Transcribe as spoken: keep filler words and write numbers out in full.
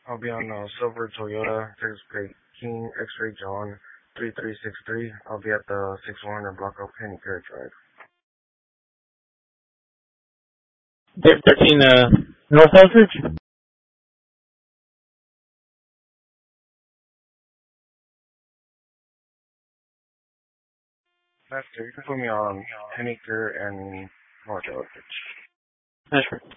I'll be on uh, Silver Toyota, Texas Plate King X-Ray John three three six three. I'll be at the six one hundred block of Penny Care Drive. thirteen uh, North Elstridge? Master, you can put me on Penny Care and North Elbridge. That's right.